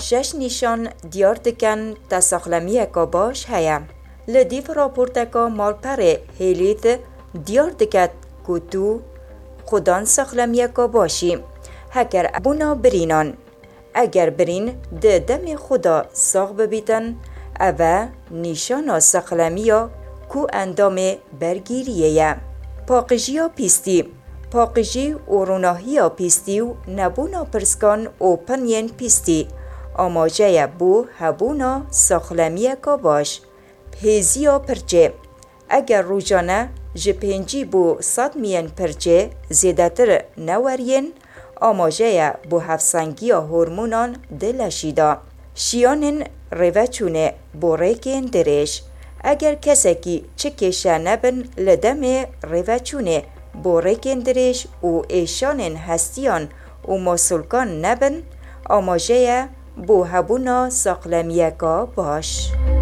شش نیشان دیار دکن تا ساخلمیکا باش هیا. لدیف راپورتکا مالپره هیلیت دیار دکت که تو خودان ساخلمیکا باشی. هکر بونا برینان. اگر برین ده دم خدا ساخ ببیتن اوه نیشان ساخلمیا کو اندام برگیریه. پاقجیا پیستی. پاقجی و روناهیا پیستی و نبونا پرسکان و پنین پیستی. آماجه بو هبونا ساخلمیکا باش. پیزیا پرچه. اگر روزانه جپنجی بو 100 میلیون پرچه زیادتر نورین آماجه بو هفسنگیا هورمونان دلشیدا. شیانن روچونه بو ریکین درش. اگر کسکی چکشه نبن لدم روچونه بو ریکین درش و ایشانن هستیان و مسلکان نبن آماجه بو هبونا ساقلمیکا باش.